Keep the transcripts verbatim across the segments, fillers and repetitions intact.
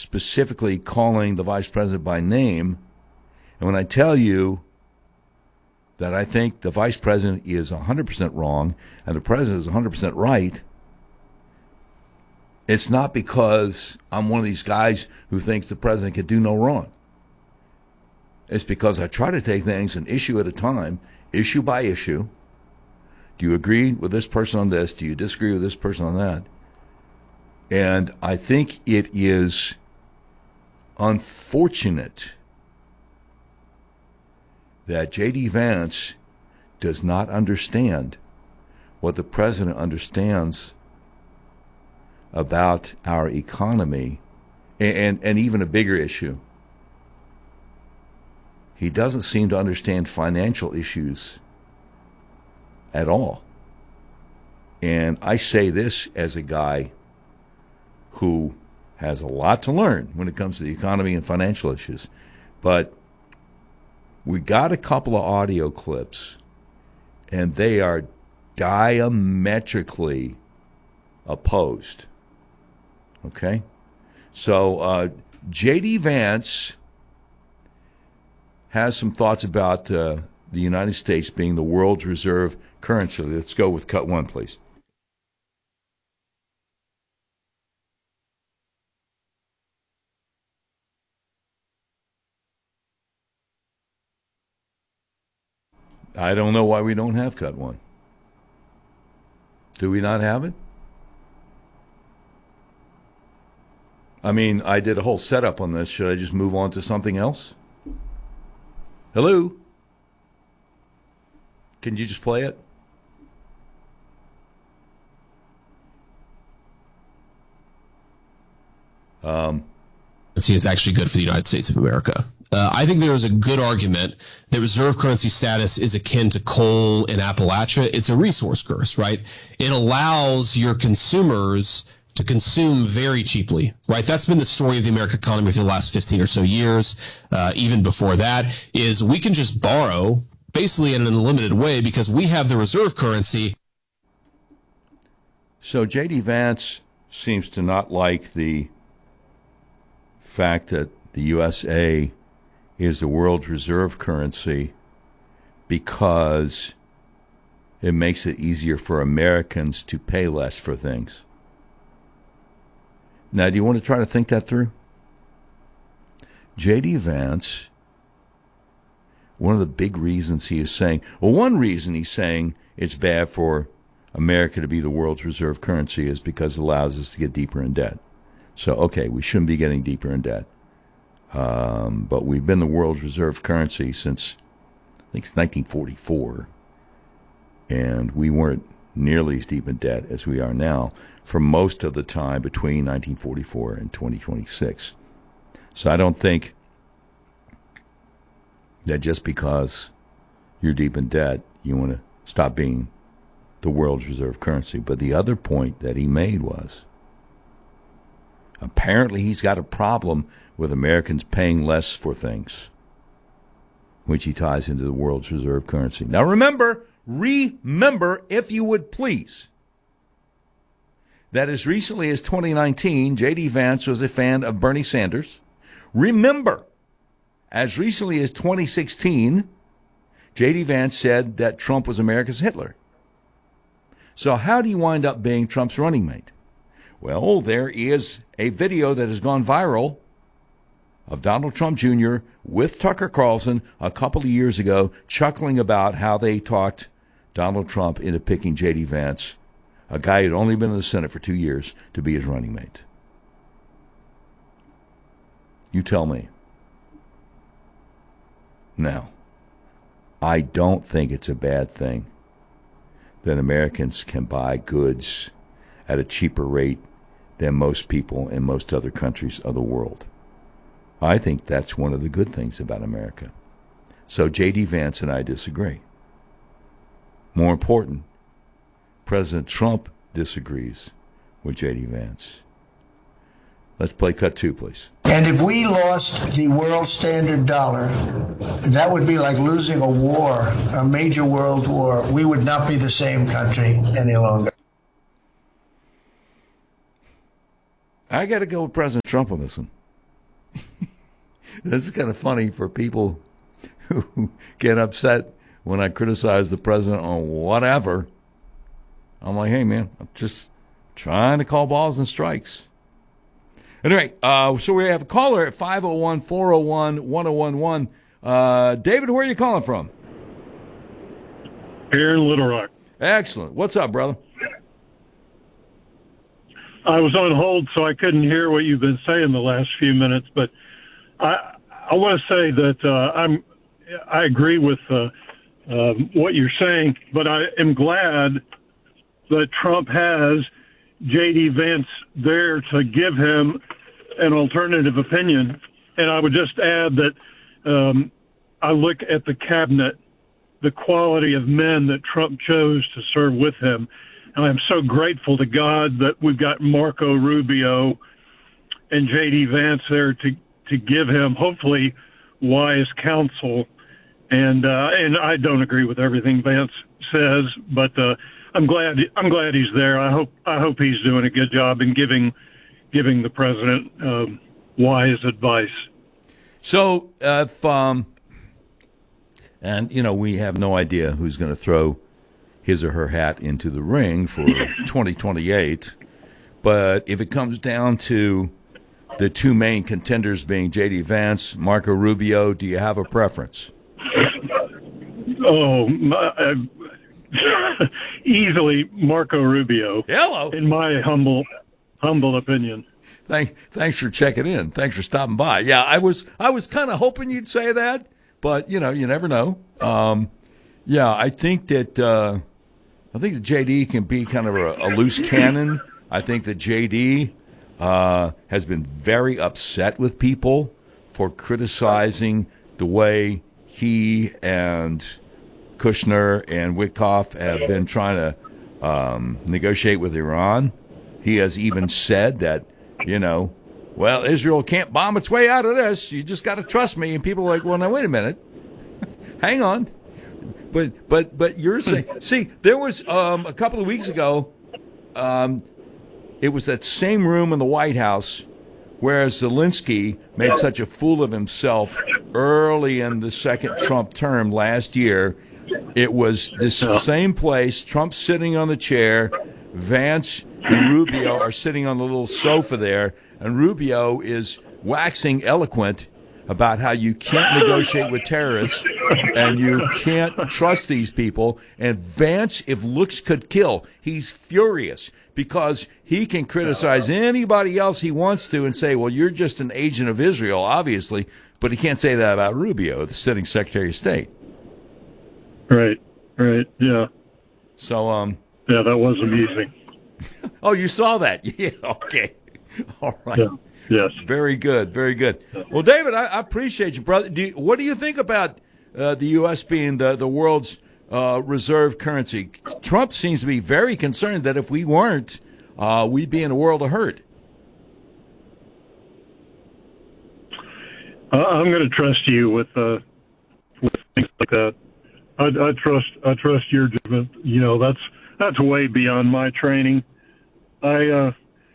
specifically calling the vice president by name. And when I tell you that I think the vice president is one hundred percent wrong and the president is one hundred percent right, it's not because I'm one of these guys who thinks the president can do no wrong. It's because I try to take things an issue at a time, issue by issue. Do you agree with this person on this? Do you disagree with this person on that? And I think it is unfortunate that J D. Vance does not understand what the president understands about our economy and, and, and even a bigger issue. He doesn't seem to understand financial issues at all. And I say this as a guy who has a lot to learn when it comes to the economy and financial issues. But we got a couple of audio clips, and they are diametrically opposed. Okay? So uh, J D. Vance has some thoughts about uh, the United States being the world's reserve currency. Let's go with cut one, please. I don't know why we don't have cut one. Do we not have it? I mean, I did a whole setup on this. Should I just move on to something else? Hello? Can you just play it? Um, Currency is actually good for the United States of America. Uh, I think there is a good argument that reserve currency status is akin to coal in Appalachia. It's a resource curse, right? It allows your consumers to consume very cheaply, right? That's been the story of the American economy for the last fifteen or so years. Uh, even before that, is we can just borrow basically in an unlimited way because we have the reserve currency. So J D. Vance seems to not like the fact that the U S A is the world's reserve currency because it makes it easier for Americans to pay less for things. Now, do you want to try to think that through? J D. Vance, one of the big reasons he is saying, well, one reason he's saying it's bad for America to be the world's reserve currency is because it allows us to get deeper in debt. So, okay, we shouldn't be getting deeper in debt. Um, but we've been the world's reserve currency since, I think it's nineteen forty-four. And we weren't nearly as deep in debt as we are now for most of the time between nineteen forty-four and twenty twenty-six. So I don't think that just because you're deep in debt, you want to stop being the world's reserve currency. But the other point that he made was, apparently he's got a problem with Americans paying less for things, which he ties into the world's reserve currency. Now remember, remember, if you would please, that as recently as twenty nineteen, J D. Vance was a fan of Bernie Sanders. Remember, as recently as twenty sixteen, J D. Vance said that Trump was America's Hitler. So how do you wind up being Trump's running mate? Well, there is a video that has gone viral of Donald Trump Junior with Tucker Carlson a couple of years ago, chuckling about how they talked Donald Trump into picking J D. Vance, a guy who'd only been in the Senate for two years, to be his running mate. You tell me. Now, I don't think it's a bad thing that Americans can buy goods at a cheaper rate than most people in most other countries of the world. I think that's one of the good things about America. So J D. Vance and I disagree. More important, President Trump disagrees with J D. Vance. Let's play cut two, please. And if we lost the world standard dollar, that would be like losing a war, a major world war. We would not be the same country any longer. I got to go with President Trump on this one. This is kind of funny for people who get upset when I criticize the president on whatever. I'm like, hey, man, I'm just trying to call balls and strikes. Anyway, uh, so we have a caller at five oh one, four oh one, one oh one one. Uh, David, where are you calling from? Here in Little Rock. Excellent. What's up, brother? I was on hold, so I couldn't hear what you've been saying the last few minutes, but I I want to say that uh, I'm I agree with uh, uh, what you're saying, but I am glad that Trump has J D. Vance there to give him an alternative opinion. And I would just add that um, I look at the cabinet, the quality of men that Trump chose to serve with him. And I'm so grateful to God that we've got Marco Rubio and J D. Vance there to, to give him, hopefully, wise counsel. And uh, and I don't agree with everything Vance says, but uh, I'm glad I'm glad he's there. I hope I hope he's doing a good job in giving giving the president um, wise advice. So if um, and you know we have no idea who's going to throw his or her hat into the ring for twenty twenty-eight. But if it comes down to the two main contenders being J D. Vance, Marco Rubio, do you have a preference? Oh, my, uh, easily Marco Rubio. Hello. In my humble humble opinion. Thank, thanks for checking in. Thanks for stopping by. Yeah, I was I was kind of hoping you'd say that, but you know, you never know. Um, yeah, I think that. Uh, I think that J D can be kind of a, a loose cannon. I think that J D uh, has been very upset with people for criticizing the way he and Kushner and Witkoff have been trying to um, negotiate with Iran. He has even said that, you know, well, Israel can't bomb its way out of this. You just got to trust me. And people are like, well, now, wait a minute. Hang on. But but but you're saying, see, there was um, a couple of weeks ago, um, it was that same room in the White House where Zelensky made such a fool of himself early in the second Trump term last year. It was this same place, Trump sitting on the chair, Vance and Rubio are sitting on the little sofa there, and Rubio is waxing eloquent about how you can't negotiate with terrorists and you can't trust these people. And Vance, if looks could kill, he's furious because he can criticize anybody else he wants to and say, well, you're just an agent of Israel, obviously, but he can't say that about Rubio, the sitting Secretary of State. Right, right, yeah. So, um, yeah, that was amusing. Oh, you saw that? Yeah, okay. All right. Yeah. Yes. Very good. Very good. Well, David, I, I appreciate you, brother. Do you, what do you think about uh, the U S being the, the world's uh, reserve currency? Trump seems to be very concerned that if we weren't, uh, we'd be in a world of hurt. Uh, I'm going to trust you with, uh, with things like that. I, I trust I trust your judgment. You know, that's that's way beyond my training. I. Uh,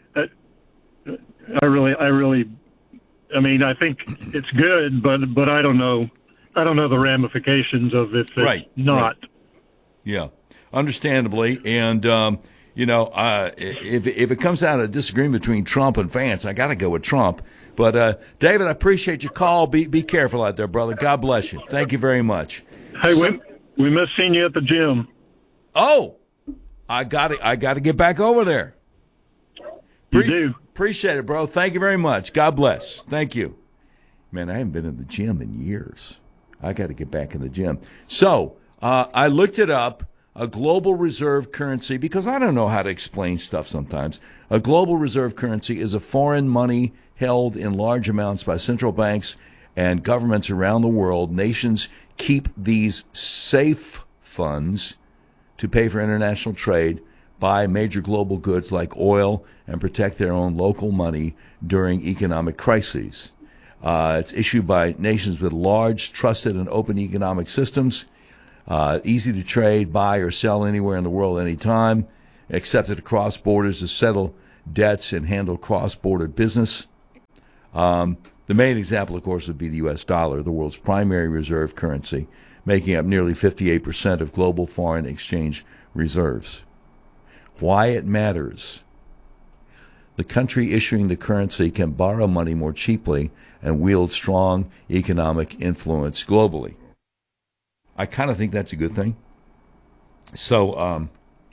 I really, I really, I mean, I think it's good, but but I don't know, I don't know the ramifications of if it's right, not. Right. Yeah, understandably, and um, you know, uh, if if it comes down to a disagreement between Trump and Vance, I got to go with Trump. But uh, David, I appreciate your call. Be be careful out there, brother. God bless you. Thank you very much. Hey, so, we we miss seeing you at the gym. Oh, I got to I got to get back over there. You Pre- do. Appreciate it, bro. Thank you very much. God bless. Thank you. Man, I haven't been in the gym in years. I got to get back in the gym. So uh, I looked it up, a global reserve currency, because I don't know how to explain stuff sometimes. A global reserve currency is a foreign money held in large amounts by central banks and governments around the world. Nations keep these safe funds to pay for international trade, buy major global goods like oil, and protect their own local money during economic crises. Uh, it's issued by nations with large, trusted, and open economic systems, uh, easy to trade, buy, or sell anywhere in the world anytime, accepted across borders to settle debts and handle cross-border business. Um, The main example, of course, would be the U S dollar, the world's primary reserve currency, making up nearly fifty-eight percent of global foreign exchange reserves. Why it matters. The country issuing the currency can borrow money more cheaply and wield strong economic influence globally. I kind of think that's a good thing. So, um,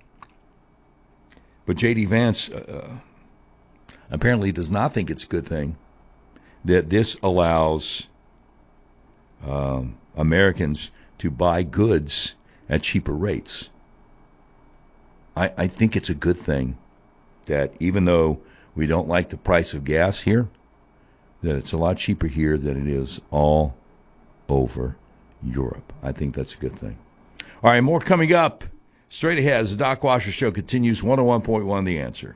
but J D. Vance uh, apparently does not think it's a good thing that this allows um, Americans to buy goods at cheaper rates. I, I think it's a good thing that even though we don't like the price of gas here, that it's a lot cheaper here than it is all over Europe. I think that's a good thing. All right, more coming up. Straight ahead as the Doc Washer Show continues, one oh one point one The Answer.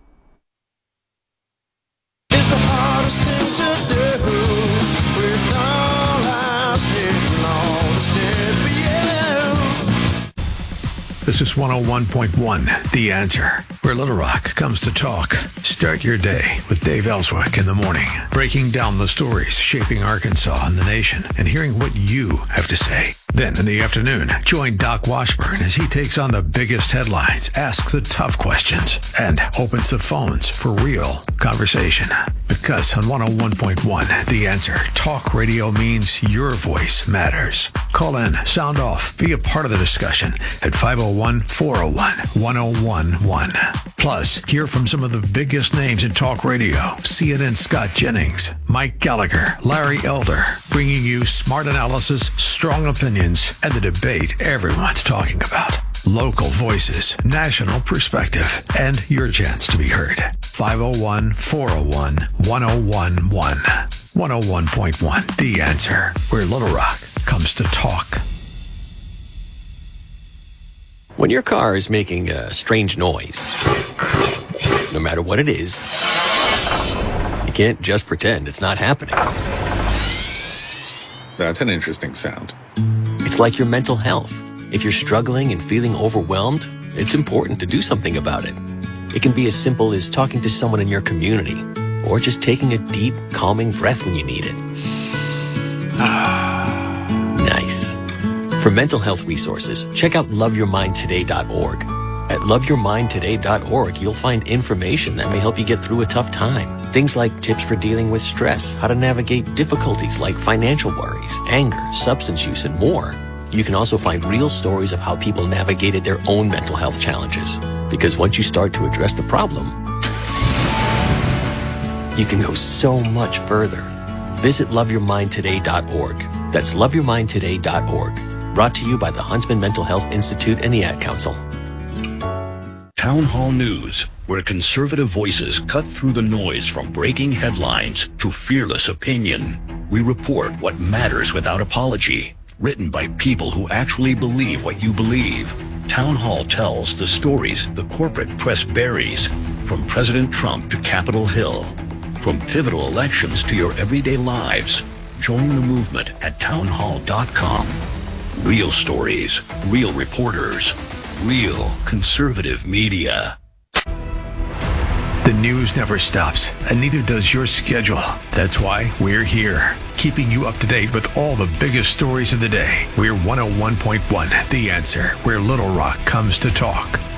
It's the hardest thing to do with all I sitting on the step, yeah. This is one oh one point one The Answer, where Little Rock comes to talk. Start your day with Dave Ellswick in the morning, breaking down the stories shaping Arkansas and the nation and hearing what you have to say. Then in the afternoon, join Doc Washburn as he takes on the biggest headlines, asks the tough questions, and opens the phones for real conversation. Because on one oh one point one The Answer, talk radio means your voice matters. Call in, sound off, be a part of the discussion at five oh one, four oh one, one oh one one. Plus, hear from some of the biggest names in talk radio. C N N's Scott Jennings, Mike Gallagher, Larry Elder, bringing you smart analysis, strong opinions, and the debate everyone's talking about. Local voices, national perspective, and your chance to be heard. five oh one, four oh one, one oh one one. one oh one point one The Answer, where Little Rock comes to talk. When your car is making a strange noise, no matter what it is, you can't just pretend it's not happening. That's an interesting sound. It's like your mental health. If you're struggling and feeling overwhelmed, it's important to do something about it. It can be as simple as talking to someone in your community, or just taking a deep, calming breath when you need it. Nice. For mental health resources, check out love your mind today dot org. At love your mind today dot org, you'll find information that may help you get through a tough time. Things like tips for dealing with stress, how to navigate difficulties like financial worries, anger, substance use, and more. You can also find real stories of how people navigated their own mental health challenges. Because once you start to address the problem, you can go so much further. Visit love your mind today dot org. That's love your mind today dot org. Brought to you by the Huntsman Mental Health Institute and the Ad Council. Town Hall News, where conservative voices cut through the noise from breaking headlines to fearless opinion. We report what matters without apology. Written by people who actually believe what you believe. Town Hall tells the stories the corporate press buries, from President Trump to Capitol Hill. From pivotal elections to your everyday lives. Join the movement at town hall dot com. Real stories, real reporters, real conservative media. The news never stops, and neither does your schedule. That's why we're here, keeping you up to date with all the biggest stories of the day. We're one oh one point one The Answer, where Little Rock comes to talk.